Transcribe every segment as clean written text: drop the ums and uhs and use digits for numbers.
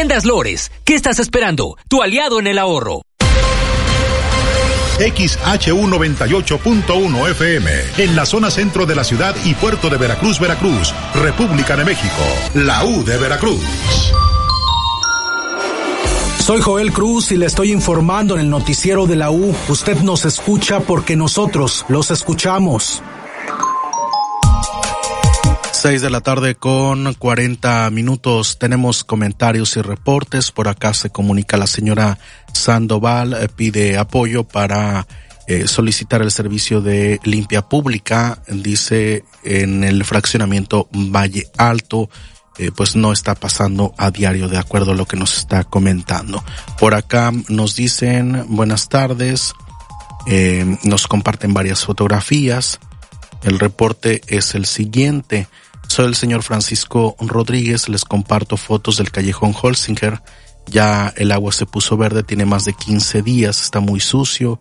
Tiendas Lores, ¿qué estás esperando? Tu aliado en el ahorro. XHU98.1 FM, en la zona centro de la ciudad y puerto de Veracruz, Veracruz, República de México, la U de Veracruz. Soy Joel Cruz y le estoy informando en el noticiero de la U. Usted nos escucha porque nosotros los escuchamos. 6:40 p.m. Tenemos comentarios y reportes. Por acá se comunica la señora Sandoval, pide apoyo para solicitar el servicio de limpia pública. Dice en el fraccionamiento Valle Alto, pues no está pasando a diario, de acuerdo a lo que nos está comentando. Por acá nos dicen buenas tardes, nos comparten varias fotografías. El reporte es el siguiente. Soy el señor Francisco Rodríguez, les comparto fotos del callejón Holsinger. Ya el agua se puso verde, tiene más de 15 días, está muy sucio.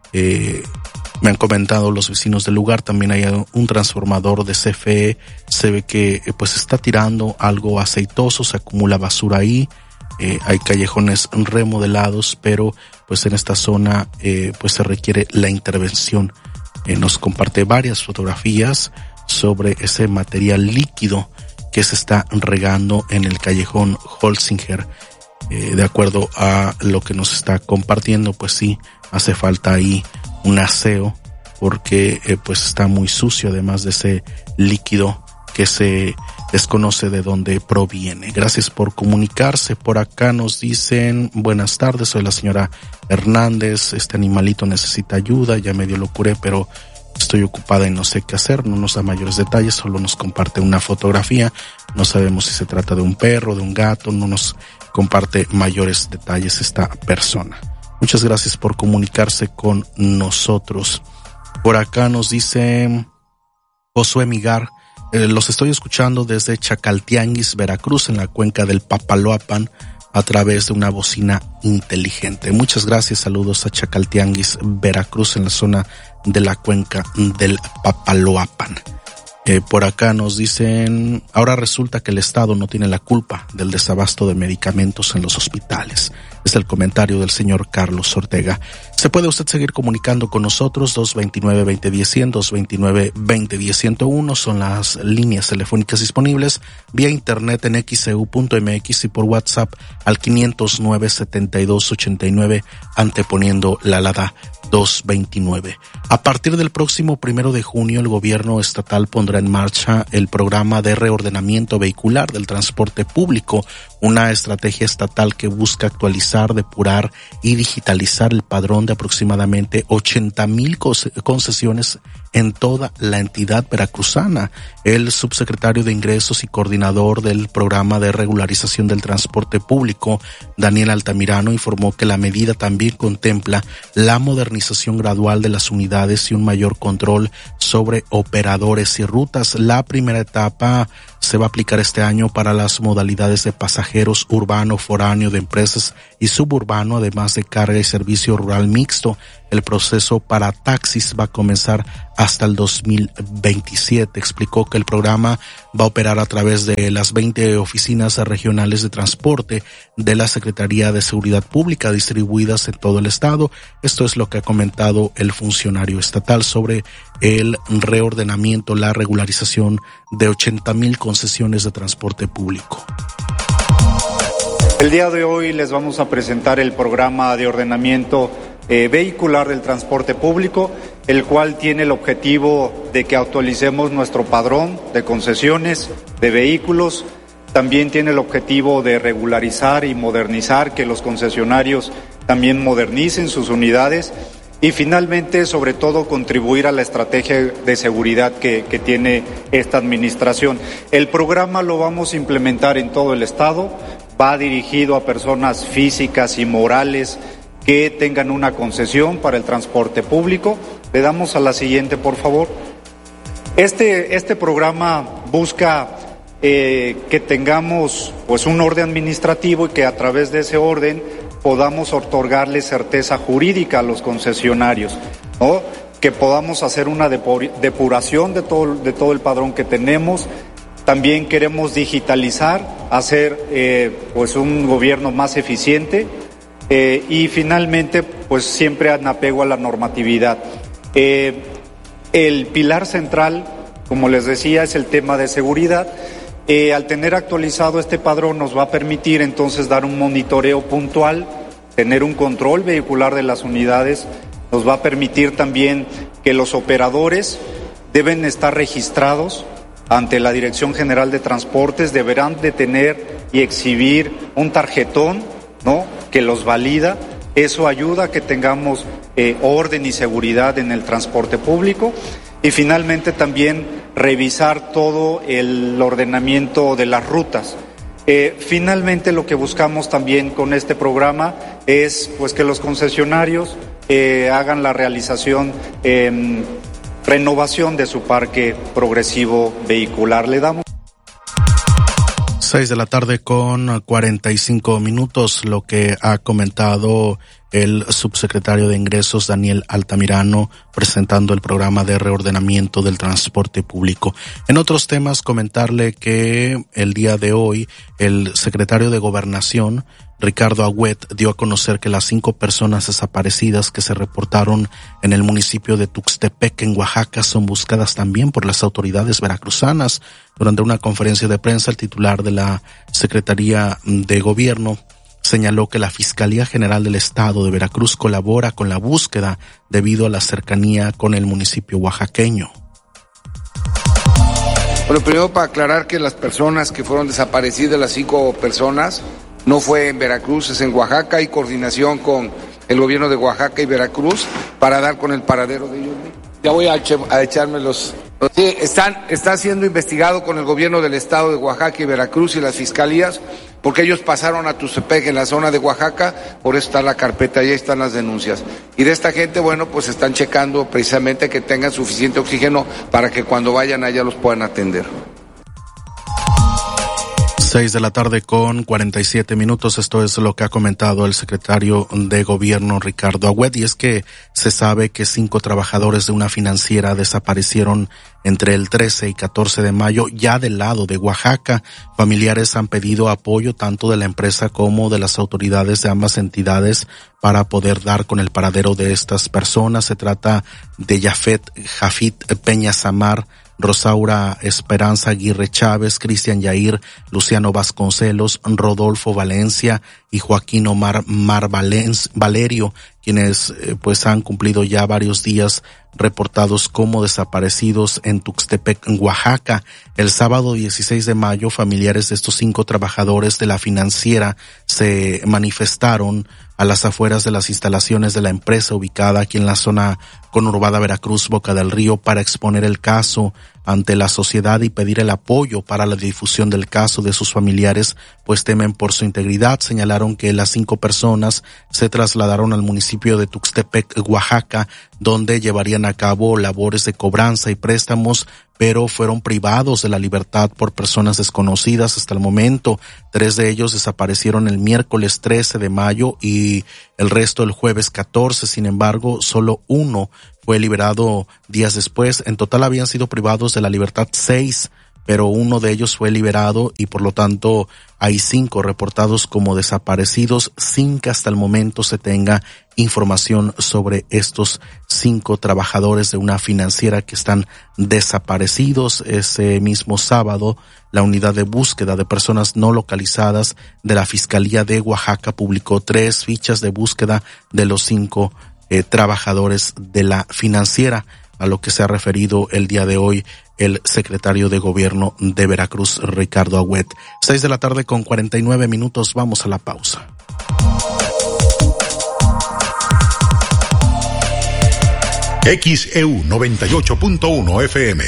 Me han comentado los vecinos del lugar, también hay un transformador de CFE, se ve que pues está tirando algo aceitoso, se acumula basura ahí. Hay callejones remodelados, pero pues en esta zona pues se requiere la intervención. Nos comparte varias fotografías sobre ese material líquido que se está regando en el callejón Holsinger. De acuerdo a lo que nos está compartiendo, pues sí, hace falta ahí un aseo porque pues está muy sucio, además de ese líquido que se desconoce de dónde proviene. Gracias por comunicarse. Por acá nos dicen buenas tardes, soy la señora Hernández, este animalito necesita ayuda, ya medio lo curé, pero estoy ocupada y no sé qué hacer. No nos da mayores detalles, solo nos comparte una fotografía. No sabemos si se trata de un perro, de un gato, no nos comparte mayores detalles esta persona. Muchas gracias por comunicarse con nosotros. Por acá nos dice Josué Migar, los estoy escuchando desde Chacaltianguis, Veracruz, en la cuenca del Papaloapan, a través de una bocina inteligente. Muchas gracias, saludos a Chacaltianguis, Veracruz, en la zona de la cuenca del Papaloapan. Por acá nos dicen, ahora resulta que el Estado no tiene la culpa del desabasto de medicamentos en los hospitales. Es el comentario del señor Carlos Ortega. Se puede usted seguir comunicando con nosotros, 229-2010-100, 229-2010-101, son las líneas telefónicas disponibles, vía internet en xeu.mx y por WhatsApp al 509-7289, anteponiendo la alada 229. A partir del próximo 1 de junio, el gobierno estatal pondrá en marcha el programa de reordenamiento vehicular del transporte público, una estrategia estatal que busca actualizar, depurar y digitalizar el padrón de aproximadamente 80,000 concesiones en toda la entidad veracruzana. El subsecretario de Ingresos y coordinador del programa de regularización del transporte público, Daniel Altamirano, informó que la medida también contempla la modernización gradual de las unidades y un mayor control sobre operadores y rutas. La primera etapa se va a aplicar este año para las modalidades de pasajeros, urbano, foráneo, de empresas y suburbano, además de carga y servicio rural mixto. El proceso para taxis va a comenzar hasta el 2027. Explicó que el programa va a operar a través de las 20 oficinas regionales de transporte de la Secretaría de Seguridad Pública distribuidas en todo el estado. Esto es lo que ha comentado el funcionario estatal sobre el reordenamiento, la regularización de 80,000 concesiones de transporte público. El día de hoy les vamos a presentar el programa de ordenamiento vehicular del transporte público, el cual tiene el objetivo de que actualicemos nuestro padrón de concesiones de vehículos. También tiene el objetivo de regularizar y modernizar, que los concesionarios también modernicen sus unidades y finalmente, sobre todo, contribuir a la estrategia de seguridad que tiene esta administración. El programa lo vamos a implementar en todo el estado, va dirigido a personas físicas y morales que tengan una concesión para el transporte público. Le damos a la siguiente, por favor. Este programa busca que tengamos pues un orden administrativo y que a través de ese orden podamos otorgarle certeza jurídica a los concesionarios, ¿no? Que podamos hacer una depuración de todo el padrón que tenemos, También queremos digitalizar, hacer pues un gobierno más eficiente y finalmente pues siempre en apego a la normatividad. El pilar central, como les decía, es el tema de seguridad. Al tener actualizado este padrón nos va a permitir entonces dar un monitoreo puntual, tener un control vehicular de las unidades, nos va a permitir también que los operadores deben estar registrados ante la Dirección General de Transportes, deberán de tener y exhibir un tarjetón, ¿no?, que los valida. Eso ayuda a que tengamos orden y seguridad en el transporte público. Y finalmente también revisar todo el ordenamiento de las rutas. Finalmente lo que buscamos también con este programa es pues que los concesionarios hagan la realización, renovación de su parque progresivo vehicular. Le damos 6 de la tarde con 45 minutos, lo que ha comentado el subsecretario de Ingresos, Daniel Altamirano, presentando el programa de reordenamiento del transporte público. En otros temas, comentarle que el día de hoy el secretario de Gobernación, Ricardo Agüed, dio a conocer que las 5 personas desaparecidas que se reportaron en el municipio de Tuxtepec, en Oaxaca, son buscadas también por las autoridades veracruzanas. Durante una conferencia de prensa, el titular de la Secretaría de Gobierno señaló que la Fiscalía General del Estado de Veracruz colabora con la búsqueda debido a la cercanía con el municipio oaxaqueño. Bueno, primero para aclarar que las personas que fueron desaparecidas, las 5 personas, no fue en Veracruz, es en Oaxaca. Hay coordinación con el gobierno de Oaxaca y Veracruz para dar con el paradero de ellos. Ya voy a echarme los... Sí, está siendo investigado con el gobierno del estado de Oaxaca y Veracruz y las fiscalías, porque ellos pasaron a Tuxtepec en la zona de Oaxaca, por eso está la carpeta y ahí están las denuncias. Y de esta gente, bueno, pues están checando precisamente que tengan suficiente oxígeno para que cuando vayan allá los puedan atender. 6 de la tarde con 47 minutos. Esto es lo que ha comentado el secretario de Gobierno, Ricardo Agüed, y es que se sabe que 5 trabajadores de una financiera desaparecieron entre el 13 y 14 de mayo ya del lado de Oaxaca. Familiares han pedido apoyo tanto de la empresa como de las autoridades de ambas entidades para poder dar con el paradero de estas personas. Se trata de Jafit Peña Samar, Rosaura Esperanza Aguirre Chávez, Cristian Yair, Luciano Vasconcelos, Rodolfo Valencia y Joaquín Omar Valerio, quienes pues han cumplido ya varios días reportados como desaparecidos en Tuxtepec, en Oaxaca. El sábado 16 de mayo, familiares de estos 5 trabajadores de la financiera se manifestaron a las afueras de las instalaciones de la empresa ubicada aquí en la zona conurbada Veracruz, Boca del Río, para exponer el caso ante la sociedad y pedir el apoyo para la difusión del caso de sus familiares, pues temen por su integridad. Señalaron que las 5 personas se trasladaron al municipio de Tuxtepec, Oaxaca, donde llevarían a cabo labores de cobranza y préstamos, pero fueron privados de la libertad por personas desconocidas hasta el momento. 3 de ellos desaparecieron el miércoles 13 de mayo y el resto el jueves 14. Sin embargo, solo 1 fue liberado días después. En total habían sido privados de la libertad 6, pero 1 de ellos fue liberado y por lo tanto hay 5 reportados como desaparecidos sin que hasta el momento se tenga información sobre estos 5 trabajadores de una financiera que están desaparecidos. Ese mismo sábado, la unidad de búsqueda de personas no localizadas de la Fiscalía de Oaxaca publicó 3 fichas de búsqueda de los 5 trabajadores de la financiera, a lo que se ha referido el día de hoy el secretario de Gobierno de Veracruz, Ricardo Agüed. 6 de la tarde con 49 minutos, vamos a la pausa. XEU 98.1 FM.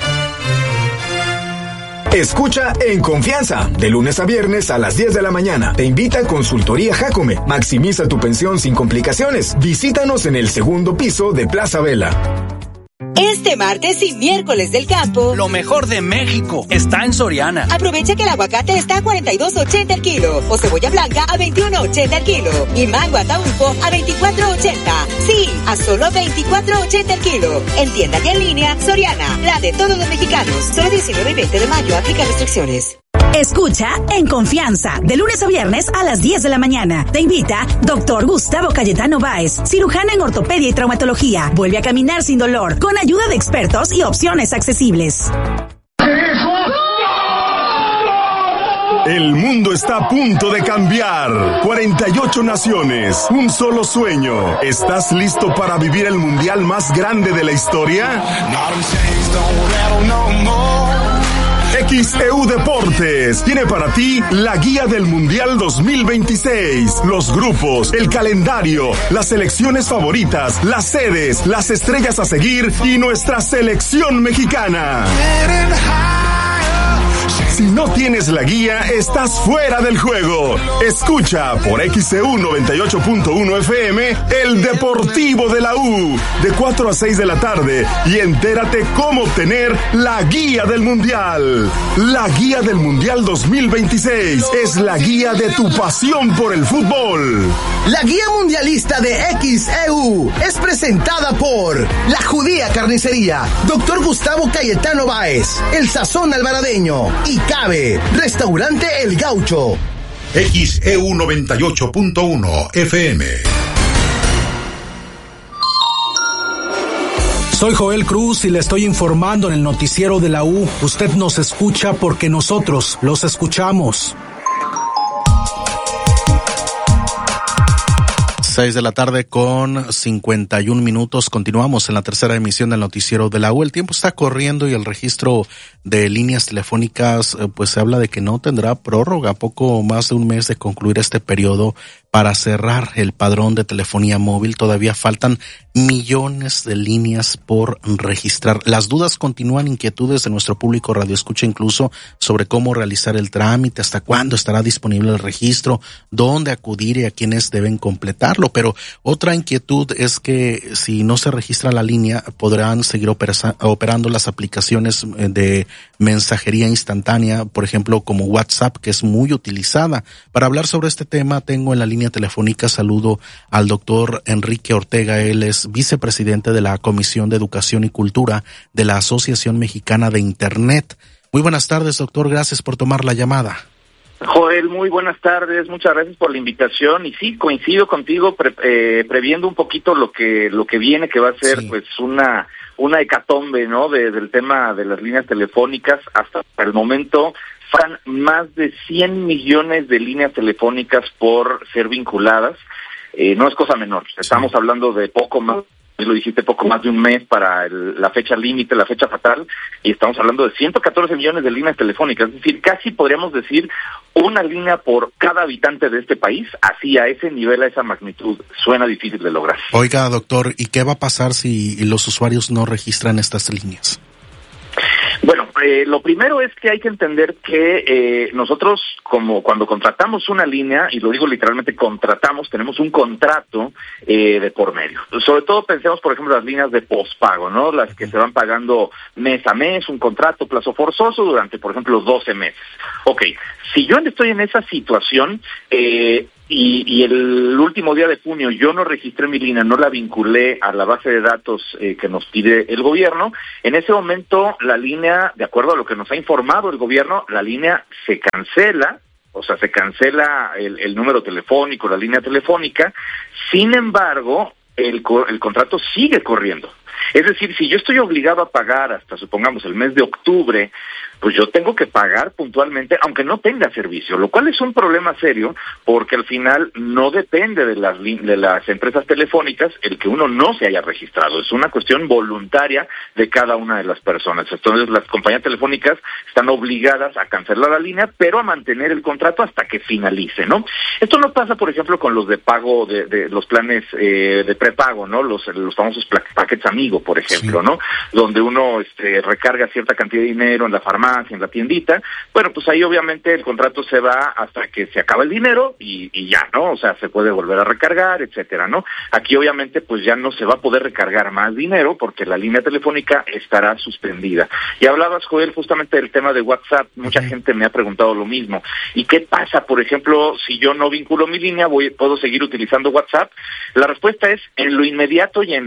Escucha En Confianza, de lunes a viernes a las 10 de la mañana. Te invita a Consultoría Jacome. Maximiza tu pensión sin complicaciones. Visítanos en el segundo piso de Plaza Vela. Este martes y miércoles del campo, lo mejor de México está en Soriana. Aprovecha que el aguacate está a $42.80 el kilo, o cebolla blanca a $21.80 el kilo, y mango ataulfo a $24.80. Sí, a solo $24.80 el kilo. En tienda y en línea, Soriana, la de todos los mexicanos. Solo 19 y 20 de mayo, aplica restricciones. Escucha En Confianza, de lunes a viernes a las 10 de la mañana. Te invita Dr. Gustavo Cayetano Báez, cirujano en ortopedia y traumatología. Vuelve a caminar sin dolor, con ayuda de expertos y opciones accesibles. El mundo está a punto de cambiar. 48 naciones, un solo sueño. ¿Estás listo para vivir el mundial más grande de la historia? XEU Deportes tiene para ti la guía del Mundial 2026, los grupos, el calendario, las selecciones favoritas, las sedes, las estrellas a seguir y nuestra selección mexicana. Si no tienes la guía, estás fuera del juego. Escucha por XEU 98.1 FM el Deportivo de la U de 4 a 6 de la tarde y entérate cómo obtener la guía del Mundial. La guía del Mundial 2026 es la guía de tu pasión por el fútbol. La guía mundialista de XEU es presentada por La Judía Carnicería, Dr. Gustavo Cayetano Báez, El Sazón Alvaradeño y Cabe, Restaurante El Gaucho. XEU 98.1 FM. Soy Joel Cruz y le estoy informando en el noticiero de la U. Usted nos escucha porque nosotros los escuchamos. 6 de la tarde con 51 minutos. Continuamos en la tercera emisión del noticiero de la U. El tiempo está corriendo y el registro de líneas telefónicas, pues se habla de que no tendrá prórroga. Poco más de un mes de concluir este periodo para cerrar el padrón de telefonía móvil. Todavía faltan millones de líneas por registrar. Las dudas continúan, inquietudes de nuestro público radioescucha incluso sobre cómo realizar el trámite, hasta cuándo estará disponible el registro, dónde acudir y a quiénes deben completarlo. Pero otra inquietud es que si no se registra la línea, podrán seguir operando las aplicaciones de mensajería instantánea, por ejemplo, como WhatsApp, que es muy utilizada. Para hablar sobre este tema, tengo en la línea telefónica, saludo al doctor Enrique Ortega. Él es vicepresidente de la Comisión de Educación y Cultura de la Asociación Mexicana de Internet. Muy buenas tardes, doctor. Gracias por tomar la llamada. Joel, muy buenas tardes, muchas gracias por la invitación y sí, coincido contigo, previendo un poquito lo que viene, que va a ser pues una hecatombe, ¿no? Del tema de las líneas telefónicas. Hasta el momento faltan más de 100 millones de líneas telefónicas por ser vinculadas. No es cosa menor, estamos hablando de poco más, lo dijiste, poco más de un mes para la fecha límite, la fecha fatal, y estamos hablando de 114 millones de líneas telefónicas, es decir, casi podríamos decir una línea por cada habitante de este país. Así, a ese nivel, a esa magnitud, suena difícil de lograr. Oiga, doctor, ¿y qué va a pasar si los usuarios no registran estas líneas? Bueno, lo primero es que hay que entender que nosotros, como cuando contratamos una línea, y lo digo literalmente contratamos, tenemos un contrato de por medio. Sobre todo pensemos, por ejemplo, las líneas de pospago, ¿no? Las que se van pagando mes a mes, un contrato plazo forzoso durante, por ejemplo, 12 meses. Ok, si yo estoy en esa situación, y el último día de junio yo no registré mi línea, no la vinculé a la base de datos que nos pide el gobierno, en ese momento la línea, de acuerdo a lo que nos ha informado el gobierno, la línea se cancela, o sea, se cancela el número telefónico, la línea telefónica. Sin embargo, el contrato sigue corriendo. Es decir, si yo estoy obligado a pagar hasta, supongamos, el mes de octubre, pues yo tengo que pagar puntualmente, aunque no tenga servicio, lo cual es un problema serio, porque al final no depende de las empresas telefónicas el que uno no se haya registrado, es una cuestión voluntaria de cada una de las personas. Entonces las compañías telefónicas están obligadas a cancelar la línea, pero a mantener el contrato hasta que finalice, ¿no? Esto no pasa, por ejemplo, con los de pago, de los planes de prepago, ¿no? Los famosos paquetes amigo, por ejemplo, sí, ¿no? Donde uno recarga cierta cantidad de dinero en la farmacia, farmacia, en la tiendita, bueno, pues ahí obviamente el contrato se va hasta que se acaba el dinero y ya, ¿no? O sea, se puede volver a recargar, etcétera, ¿no? Aquí obviamente pues ya no se va a poder recargar más dinero porque la línea telefónica estará suspendida. Y hablabas, Joel, justamente del tema de WhatsApp. Mucha gente me ha preguntado lo mismo. ¿Y qué pasa, por ejemplo, si yo no vinculo mi línea, puedo seguir utilizando WhatsApp? La respuesta es, en lo inmediato y en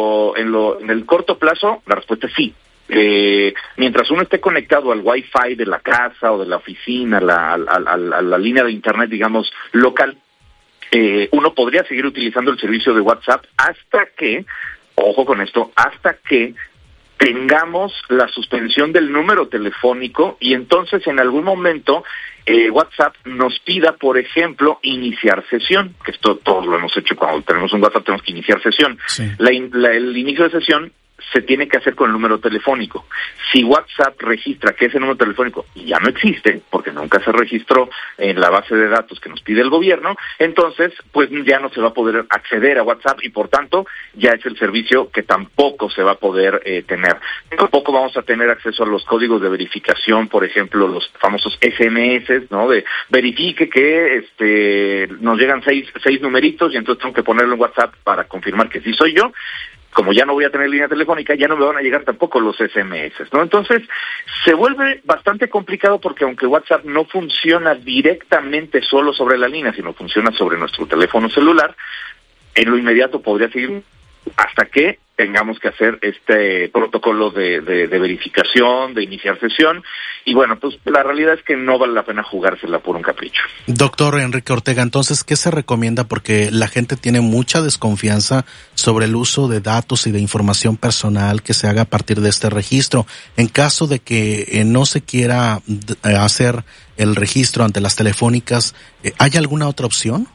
el corto plazo, la respuesta es sí. Mientras uno esté conectado al Wi-Fi de la casa o de la oficina, a la línea de internet, digamos, local, uno podría seguir utilizando el servicio de WhatsApp hasta que, ojo con esto, hasta que tengamos la suspensión del número telefónico y entonces en algún momento WhatsApp nos pida, por ejemplo, iniciar sesión, que esto todos lo hemos hecho cuando tenemos un WhatsApp, tenemos que iniciar sesión. Sí. El inicio de sesión se tiene que hacer con el número telefónico. Si WhatsApp registra que ese número telefónico ya no existe, porque nunca se registró en la base de datos que nos pide el gobierno, entonces pues ya no se va a poder acceder a WhatsApp y por tanto ya es el servicio que tampoco se va a poder tener. Tampoco vamos a tener acceso a los códigos de verificación, por ejemplo, los famosos SMS, ¿no? De verifique que nos llegan seis numeritos y entonces tengo que ponerlo en WhatsApp para confirmar que sí soy yo. Como ya no voy a tener línea telefónica, ya no me van a llegar tampoco los SMS, ¿no? Entonces, se vuelve bastante complicado porque aunque WhatsApp no funciona directamente solo sobre la línea, sino funciona sobre nuestro teléfono celular, en lo inmediato podría seguir hasta que tengamos que hacer este protocolo de verificación, de iniciar sesión, y bueno, pues la realidad es que no vale la pena jugársela por un capricho. Doctor Enrique Ortega, entonces, ¿qué se recomienda? Porque la gente tiene mucha desconfianza sobre el uso de datos y de información personal que se haga a partir de este registro. En caso de que no se quiera hacer el registro ante las telefónicas, ¿hay alguna otra opción?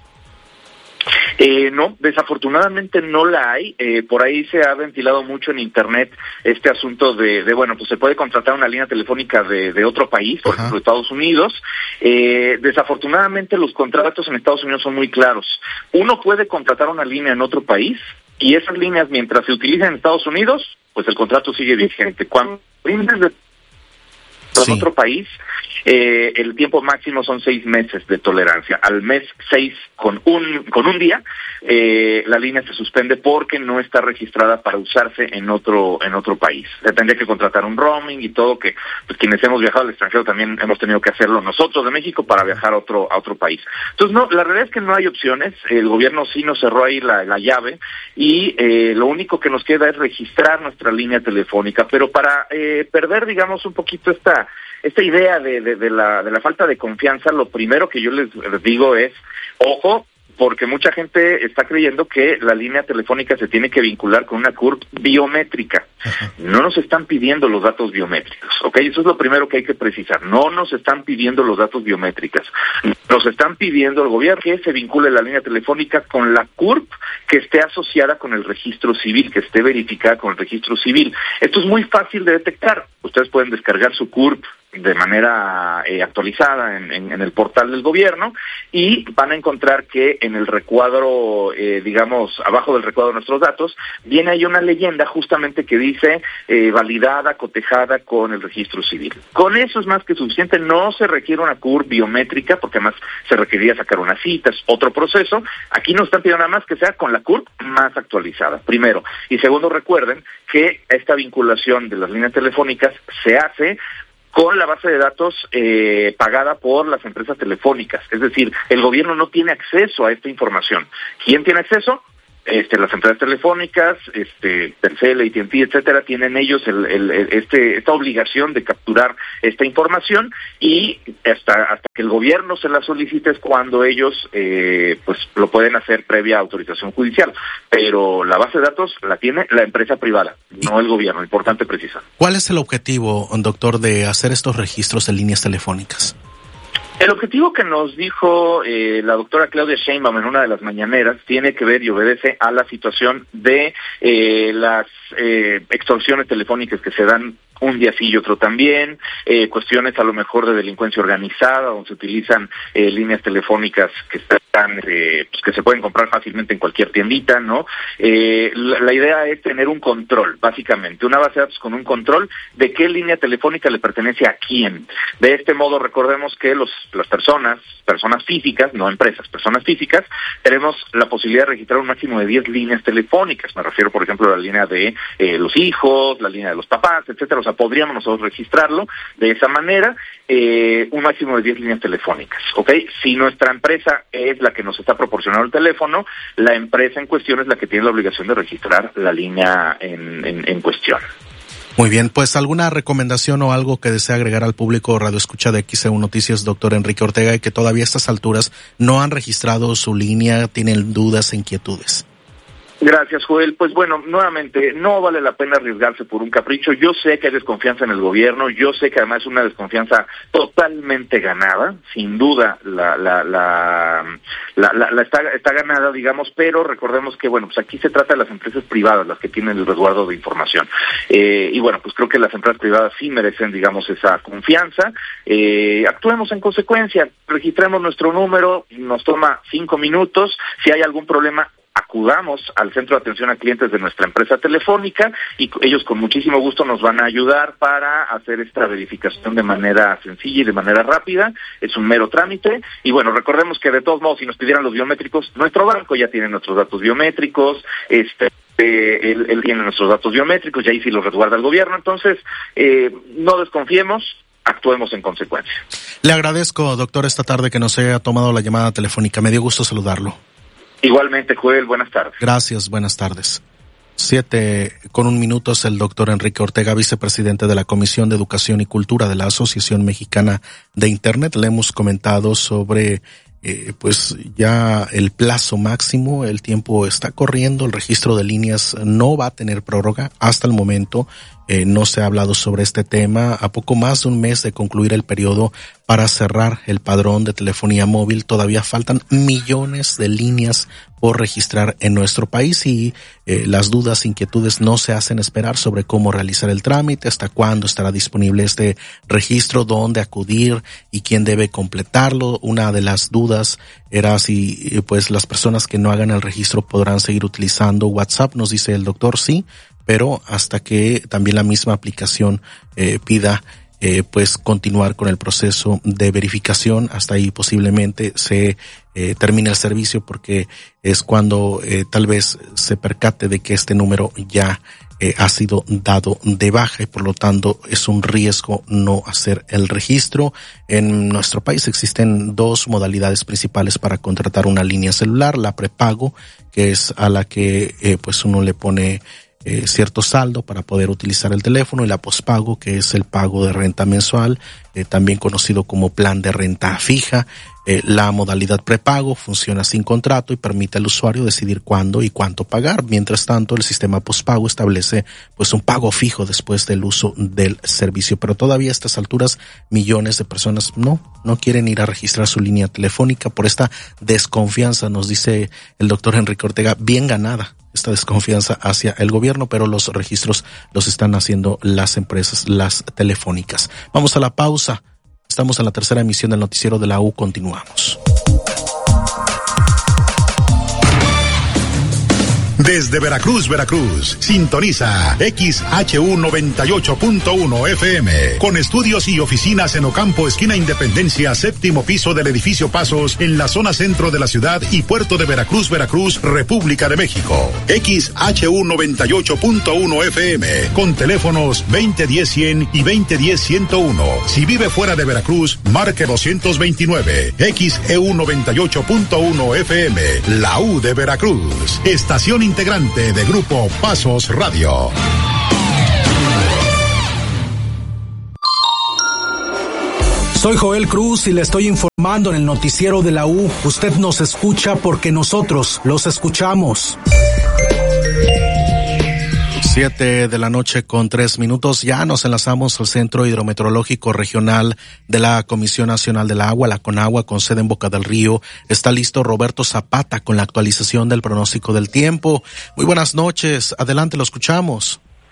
No, desafortunadamente no la hay. Por ahí se ha ventilado mucho en internet este asunto de bueno, pues se puede contratar una línea telefónica de otro país, por ejemplo, Estados Unidos. Desafortunadamente los contratos en Estados Unidos son muy claros. Uno puede contratar una línea en otro país y esas líneas, mientras se utilicen en Estados Unidos, pues el contrato sigue vigente. Cuando brindes en otro país, el tiempo máximo son 6 meses de tolerancia. Al mes 6 con un día, la línea se suspende porque no está registrada para usarse en otro país. Se tendría que contratar un roaming y todo, que pues quienes hemos viajado al extranjero también hemos tenido que hacerlo nosotros de México para viajar a otro país. Entonces no, la realidad es que no hay opciones. El gobierno sí nos cerró ahí la llave y lo único que nos queda es registrar nuestra línea telefónica, pero para perder, digamos, un poquito esta idea de la falta de confianza, lo primero que yo les digo es, ojo, porque mucha gente está creyendo que la línea telefónica se tiene que vincular con una CURP biométrica. No nos están pidiendo los datos biométricos, ¿ok? Eso es lo primero que hay que precisar. No nos están pidiendo los datos biométricos. Nos están pidiendo el gobierno que se vincule la línea telefónica con la CURP que esté asociada con el registro civil, que esté verificada con el registro civil. Esto es muy fácil de detectar. Ustedes pueden descargar su CURP de manera actualizada en el portal del gobierno y van a encontrar que en el recuadro, digamos, abajo del recuadro de nuestros datos, viene ahí una leyenda justamente que dice validada, cotejada con el registro civil. Con eso es más que suficiente. No se requiere una CURP biométrica porque además se requeriría sacar una cita, es otro proceso. Aquí nos están pidiendo nada más que sea con la CURP más actualizada, primero. Y segundo, recuerden que esta vinculación de las líneas telefónicas se hace con la base de datos pagada por las empresas telefónicas. Es decir, el gobierno no tiene acceso a esta información. ¿Quién tiene acceso? Las empresas telefónicas, Telcel, AT&T, etcétera, tienen ellos esta obligación de capturar esta información y hasta que el gobierno se la solicite es cuando ellos pues lo pueden hacer previa autorización judicial. Pero la base de datos la tiene la empresa privada, no el gobierno. Importante precisar. ¿Cuál es el objetivo, doctor, de hacer estos registros en líneas telefónicas? El objetivo que nos dijo la doctora Claudia Sheinbaum en una de las mañaneras tiene que ver y obedece a la situación de las extorsiones telefónicas que se dan un día sí y otro también, cuestiones a lo mejor de delincuencia organizada, donde se utilizan líneas telefónicas que están están que se pueden comprar fácilmente en cualquier tiendita, ¿no? La idea es tener un control, básicamente, una base de datos con un control de qué línea telefónica le pertenece a quién. De este modo, recordemos que las personas físicas, no empresas, personas físicas, tenemos la posibilidad de registrar un máximo de 10 líneas telefónicas. Me refiero, por ejemplo, a la línea de los hijos, la línea de los papás, etcétera. O sea, podríamos nosotros registrarlo de esa manera, un máximo de 10 líneas telefónicas, ¿ok? Si nuestra empresa es la que nos está proporcionando el teléfono, la empresa en cuestión es la que tiene la obligación de registrar la línea en cuestión. Muy bien, pues alguna recomendación o algo que desea agregar al público Radio Escucha de XEU Noticias, doctor Enrique Ortega, y que todavía a estas alturas no han registrado su línea, tienen dudas e inquietudes. Gracias, Joel. Pues bueno, nuevamente, no vale la pena arriesgarse por un capricho. Yo sé que hay desconfianza en el gobierno, yo sé que además es una desconfianza totalmente ganada, sin duda está ganada, digamos, pero recordemos que, bueno, pues aquí se trata de las empresas privadas, las que tienen el resguardo de información. Y bueno, pues creo que las empresas privadas sí merecen, digamos, esa confianza. Actuemos en consecuencia, registremos nuestro número, nos toma 5 minutos, si hay algún problema, acudamos al centro de atención a clientes de nuestra empresa telefónica y ellos con muchísimo gusto nos van a ayudar para hacer esta verificación de manera sencilla y de manera rápida. Es un mero trámite y bueno, recordemos que de todos modos, si nos pidieran los biométricos, nuestro banco ya tiene nuestros datos biométricos, él tiene nuestros datos biométricos y ahí sí los resguarda el gobierno. Entonces, no desconfiemos, actuemos en consecuencia. Le agradezco, doctor, esta tarde que nos haya tomado la llamada telefónica. Me dio gusto saludarlo. Igualmente, Joel, buenas tardes. Gracias, buenas tardes. 7:01 el doctor Enrique Ortega, vicepresidente de la Comisión de Educación y Cultura de la Asociación Mexicana de Internet. Le hemos comentado sobre pues ya el plazo máximo, el tiempo está corriendo, el registro de líneas no va a tener prórroga hasta el momento. No se ha hablado sobre este tema. A poco más de un mes de concluir el periodo para cerrar el padrón de telefonía móvil, todavía faltan millones de líneas por registrar en nuestro país y las dudas, inquietudes no se hacen esperar sobre cómo realizar el trámite, hasta cuándo estará disponible este registro, dónde acudir y quién debe completarlo. Una de las dudas era si pues las personas que no hagan el registro podrán seguir utilizando WhatsApp. Nos dice el doctor, sí, pero hasta que también la misma aplicación pida pues continuar con el proceso de verificación, hasta ahí posiblemente se termine el servicio, porque es cuando tal vez se percate de que este número ya ha sido dado de baja y por lo tanto es un riesgo no hacer el registro. En nuestro país existen dos modalidades principales para contratar una línea celular: la prepago, que es a la que pues uno le pone cierto saldo para poder utilizar el teléfono, y la pospago, que es el pago de renta mensual, también conocido como plan de renta fija. La modalidad prepago funciona sin contrato y permite al usuario decidir cuándo y cuánto pagar. Mientras tanto, el sistema pospago establece pues un pago fijo después del uso del servicio. Pero todavía a estas alturas millones de personas no quieren ir a registrar su línea telefónica por esta desconfianza, nos dice el doctor Enrique Ortega, bien ganada esta desconfianza hacia el gobierno, pero los registros los están haciendo las empresas, las telefónicas. Vamos a la pausa. Estamos en la tercera emisión del noticiero de la U. Continuamos. Desde Veracruz, sintoniza XHU 98.1 FM, con estudios y oficinas en Ocampo, esquina Independencia, séptimo piso del edificio Pasos, en la zona centro de la ciudad y puerto de Veracruz, República de México. XHU 98.1 FM, con teléfonos 2010-100 y 2010-101. Si vive fuera de Veracruz, marque 229. XEU 98.1 FM, la U de Veracruz, estación integrante de Grupo Pasos Radio. Soy Joel Cruz y le estoy informando en el noticiero de la U. Usted nos escucha porque nosotros los escuchamos. 7:03 Ya nos enlazamos al Centro Hidrometeorológico Regional de la Comisión Nacional del Agua, la CONAGUA, con sede en Boca del Río. Está listo Roberto Zapata con la actualización del pronóstico del tiempo. Muy buenas noches, adelante, lo escuchamos.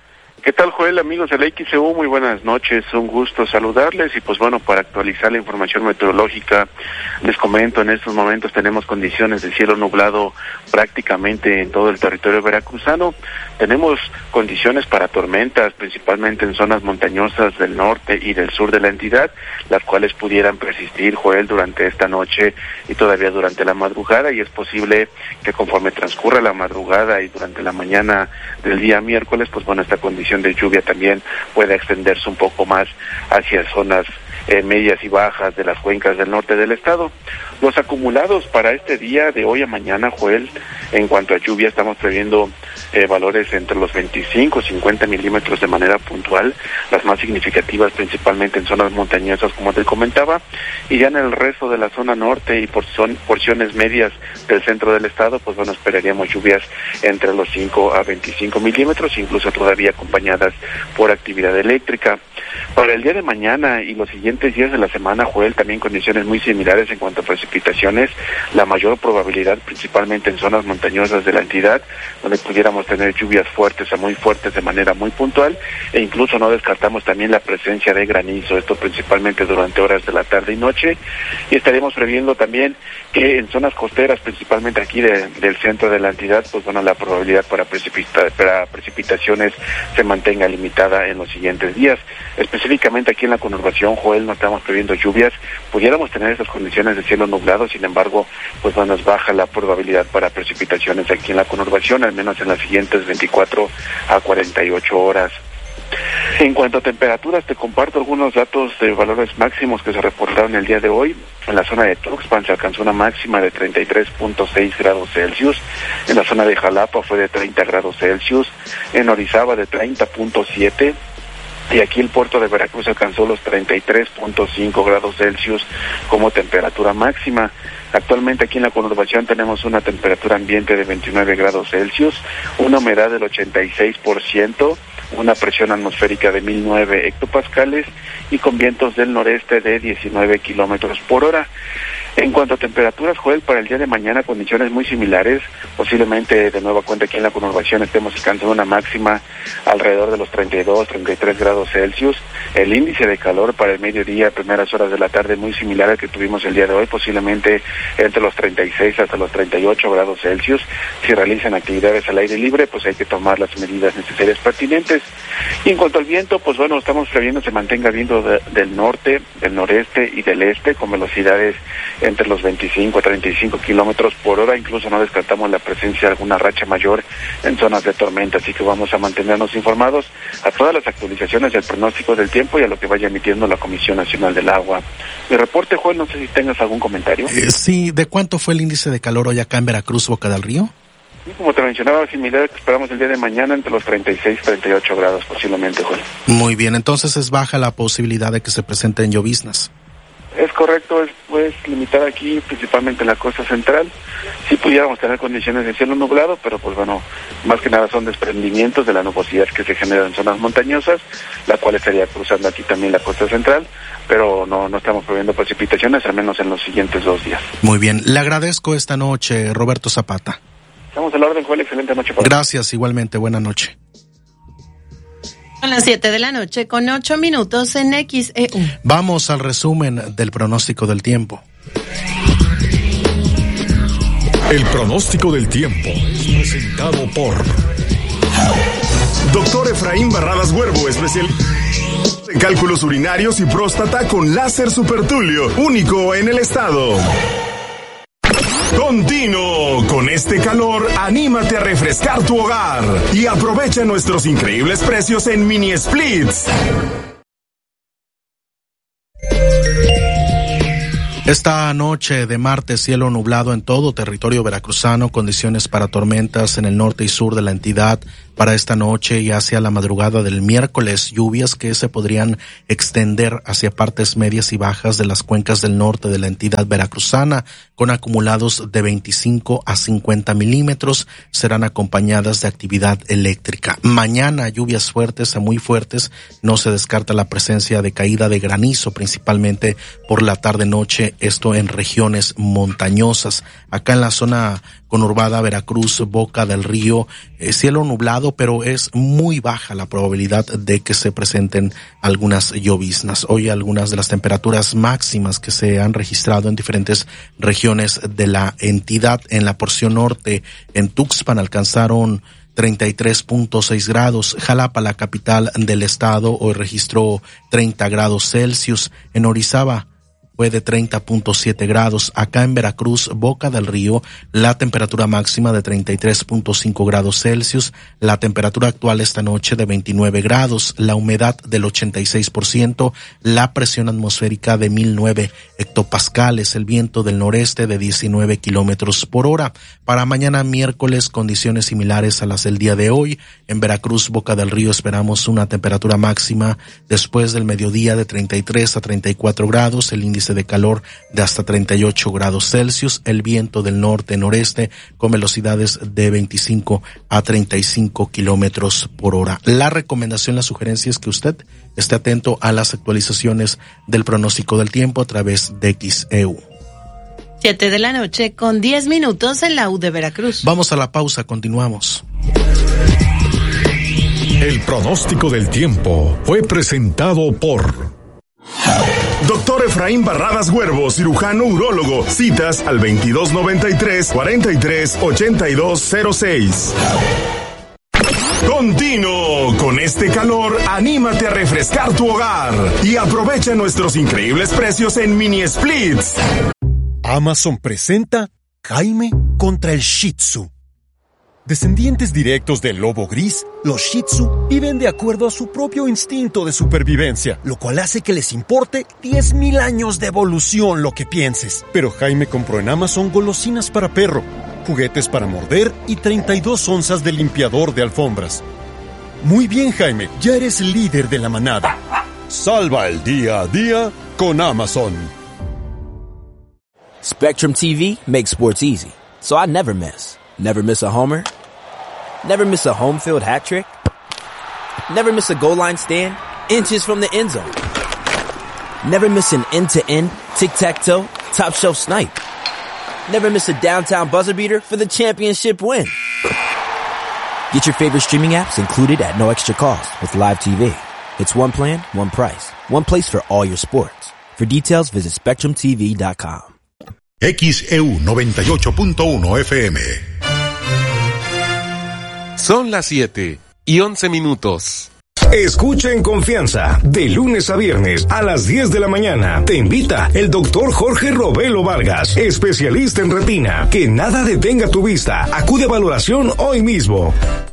¿Qué tal, Joel? Amigos del XEU, muy buenas noches, un gusto saludarles y pues bueno, para actualizar la información meteorológica, les comento, en estos momentos tenemos condiciones de cielo nublado prácticamente en todo el territorio veracruzano, tenemos condiciones para tormentas, principalmente en zonas montañosas del norte y del sur de la entidad, las cuales pudieran persistir, Joel, durante esta noche y todavía durante la madrugada, y es posible que conforme transcurra la madrugada y durante la mañana del día miércoles, pues bueno, esta condición de lluvia también puede extenderse un poco más hacia zonas medias y bajas de las cuencas del norte del estado. Los acumulados para este día de hoy a mañana, Joel, en cuanto a lluvia, estamos previendo valores entre los 25 y 50 milímetros de manera puntual, las más significativas principalmente en zonas montañosas, como te comentaba, y ya en el resto de la zona norte y porciones medias del centro del estado, pues bueno, esperaríamos lluvias entre los 5 a 25 milímetros, incluso todavía acompañadas por actividad eléctrica. Para el día de mañana y los siguientes días de la semana, Joel, también condiciones muy similares en cuanto a precipitaciones, la mayor probabilidad principalmente en zonas montañosas de la entidad, donde pudiéramos tener lluvias fuertes a muy fuertes de manera muy puntual, e incluso no descartamos también la presencia de granizo, esto principalmente durante horas de la tarde y noche, y estaremos previendo también que en zonas costeras, principalmente aquí del centro de la entidad, pues bueno, la probabilidad para precipitaciones se mantenga limitada en los siguientes días. Específicamente aquí en la conurbación, Joel, no estamos previendo lluvias, pudiéramos tener estas condiciones de cielo nublado, sin embargo, pues bueno, es baja la probabilidad para precipitaciones aquí en la conurbación, al menos en las siguientes 24 a 48 horas. En cuanto a temperaturas, te comparto algunos datos de valores máximos que se reportaron el día de hoy. En la zona de Tuxpan se alcanzó una máxima de 33.6 grados Celsius, en la zona de Jalapa fue de 30 grados Celsius, en Orizaba de 30.7, y aquí el puerto de Veracruz alcanzó los 33.5 grados Celsius como temperatura máxima. Actualmente aquí en la conurbación tenemos una temperatura ambiente de 29 grados Celsius, una humedad del 86%, una presión atmosférica de 1009 hectopascales y con vientos del noreste de 19 kilómetros por hora. En cuanto a temperaturas, Joel, para el día de mañana condiciones muy similares, posiblemente de nueva cuenta aquí en la conurbación estemos alcanzando una máxima alrededor de los 32, 33 grados Celsius. El índice de calor para el mediodía, primeras horas de la tarde, muy similar al que tuvimos el día de hoy, posiblemente entre los 36 hasta los 38 grados Celsius. Si realizan actividades al aire libre, pues hay que tomar las medidas necesarias pertinentes. Y en cuanto al viento, pues bueno, estamos previendo se mantenga viento del norte, del noreste y del este, con velocidades entre los 25 a 35 kilómetros por hora, incluso no descartamos la presencia de alguna racha mayor en zonas de tormenta, así que vamos a mantenernos informados a todas las actualizaciones del pronóstico del tiempo y a lo que vaya emitiendo la Comisión Nacional del Agua. Mi reporte, Juan, no sé si tengas algún comentario. Sí, ¿de cuánto fue el índice de calor hoy acá en Veracruz, Boca del Río? Sí, como te mencionaba, similar que esperamos el día de mañana entre los 36 y 38 grados posiblemente, Juan. Muy bien, entonces es baja la posibilidad de que se presenten lloviznas. Es correcto, es pues limitada aquí, principalmente en la costa central. Sí pudiéramos tener condiciones de cielo nublado, pero pues bueno, más que nada son desprendimientos de la nubosidad que se genera en zonas montañosas, la cual estaría cruzando aquí también la costa central, pero no estamos previendo precipitaciones, al menos en los siguientes 2 días. Muy bien, le agradezco esta noche, Roberto Zapata. Estamos a la orden, Joel, excelente noche. Gracias, igualmente, buena noche. Son las 7 de la noche con 8 minutos en XEU. Vamos al resumen del pronóstico del tiempo. El pronóstico del tiempo es presentado por Doctor Efraín Barradas Huervo, especialista en cálculos urinarios y próstata con láser supertulio, único en el estado. Continuo, con este calor, anímate a refrescar tu hogar y aprovecha nuestros increíbles precios en mini splits. Esta noche de martes, cielo nublado en todo territorio veracruzano, condiciones para tormentas en el norte y sur de la entidad. Para esta noche y hacia la madrugada del miércoles, lluvias que se podrían extender hacia partes medias y bajas de las cuencas del norte de la entidad veracruzana, con acumulados de 25 a 50 milímetros, serán acompañadas de actividad eléctrica. Mañana, lluvias fuertes a muy fuertes, no se descarta la presencia de caída de granizo, principalmente por la tarde-noche, esto en regiones montañosas. Acá en la zona conurbada Veracruz, Boca del Río, cielo nublado nublado, pero es muy baja la probabilidad de que se presenten algunas lloviznas. Hoy algunas de las temperaturas máximas que se han registrado en diferentes regiones de la entidad, en la porción norte, en Tuxpan alcanzaron 33.6 grados. Jalapa, la capital del estado, hoy registró 30 grados Celsius. En Orizaba fue de 30.7 grados. Acá en Veracruz, Boca del Río, la temperatura máxima de 33.5 grados Celsius. La temperatura actual esta noche de 29 grados. La humedad del 86%. La presión atmosférica de 1009 hectopascales. El viento del noreste de 19 kilómetros por hora. Para mañana miércoles, condiciones similares a las del día de hoy. En Veracruz, Boca del Río, esperamos una temperatura máxima después del mediodía de 33 a 34 grados. El índice de calor de hasta 38 grados Celsius, el viento del norte-noreste con velocidades de 25 a 35 kilómetros por hora. La recomendación, la sugerencia es que usted esté atento a las actualizaciones del pronóstico del tiempo a través de XEU. 7 de la noche con 10 minutos en la U de Veracruz. Vamos a la pausa, continuamos. El pronóstico del tiempo fue presentado por Doctor Efraín Barradas Huervo, cirujano urólogo. Citas al 2293-438206. Continuo. Con este calor, anímate a refrescar tu hogar y aprovecha nuestros increíbles precios en mini splits. Amazon presenta Jaime contra el Shih Tzu. Descendientes directos del lobo gris, los Shih Tzu viven de acuerdo a su propio instinto de supervivencia, lo cual hace que les importe 10,000 años de evolución lo que pienses. Pero Jaime compró en Amazon golosinas para perro, juguetes para morder y 32 onzas de limpiador de alfombras. Muy bien, Jaime, ya eres líder de la manada. Salva el día a día con Amazon. Spectrum TV makes sports easy, so I never miss. Never miss a homer. Never miss a home field hat trick. Never miss a goal line stand, inches from the end zone. Never miss an end-to-end, tic-tac-toe, top-shelf snipe. Never miss a downtown buzzer beater for the championship win. Get your favorite streaming apps included at no extra cost with Live TV. It's one plan, one price, one place for all your sports. For details, visit SpectrumTV.com. XEU 98.1 FM. Son las 7:11. Escucha en confianza, de lunes a viernes a las 10 de la mañana. Te invita el doctor Jorge Robelo Vargas, especialista en retina. Que nada detenga tu vista. Acude a valoración hoy mismo.